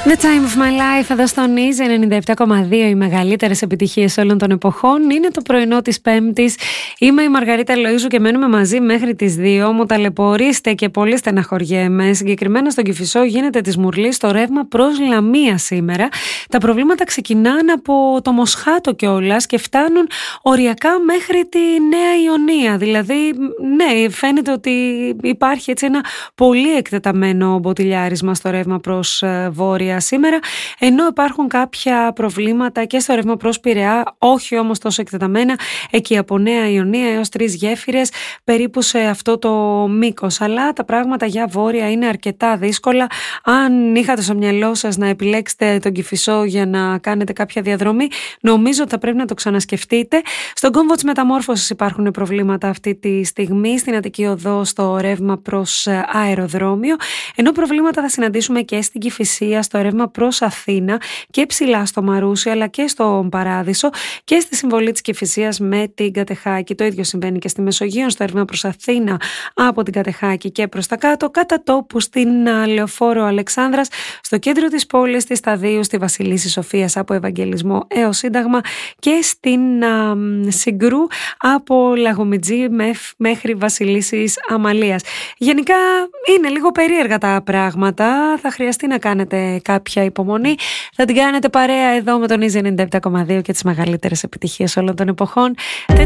The Time of My Life εδώ στον Easy 97,2. Οι μεγαλύτερες επιτυχίες όλων των εποχών. Είναι το πρωινό της Πέμπτης. Είμαι η Μαργαρίτα Λοΐζου και μένουμε μαζί μέχρι τις 2. Μου ταλαιπωρείστε και πολύ στεναχωριέμαι. Συγκεκριμένα στον Κηφισό γίνεται της μουρλής στο ρεύμα προς Λαμία σήμερα. Τα προβλήματα ξεκινάνε από το Μοσχάτο κιόλας και φτάνουν οριακά μέχρι τη Νέα Ιωνία. Δηλαδή, ναι, φαίνεται ότι υπάρχει έτσι ένα πολύ εκτεταμένο μποτιλιάρισμα στο ρεύμα προς βόρεια σήμερα, ενώ υπάρχουν κάποια προβλήματα και στο ρεύμα προς Πειραιά, όχι όμως τόσο εκτεταμένα, εκεί από Νέα Ιωνία έως 3 γέφυρες, περίπου σε αυτό το μήκος. Αλλά τα πράγματα για βόρεια είναι αρκετά δύσκολα. Αν είχατε στο μυαλό σας να επιλέξετε τον Κηφισό για να κάνετε κάποια διαδρομή, νομίζω ότι θα πρέπει να το ξανασκεφτείτε. Στον κόμβο της μεταμόρφωσης υπάρχουν προβλήματα αυτή τη στιγμή, στην Αττική Οδό στο ρεύμα προς αεροδρόμιο, ενώ προβλήματα θα συναντήσουμε και στην Κηφισία, στο ρεύμα προς Αθήνα και ψηλά στο Μαρούσι αλλά και στο Παράδεισο και στη συμβολή της Κηφισίας με την Κατεχάκη. Το ίδιο συμβαίνει και στη Μεσογείο, στο ρεύμα προς Αθήνα από την Κατεχάκη και προς τα κάτω, κατά τόπου στην Λεωφόρο Αλεξάνδρας, στο κέντρο της πόλης, στη Σταδίου, στη Βασιλίσσης Σοφίας από Ευαγγελισμό έως Σύνταγμα και στην Συγκρού από Λαγομιτζή μέχρι Βασιλίσσης Αμαλίας. Γενικά είναι λίγο περίεργα τα πράγματα, θα χρειαστεί να κάνετε κάποια υπομονή. Θα την κάνετε παρέα εδώ με τον Easy 97,2 και τις μεγαλύτερες επιτυχίες όλων των εποχών.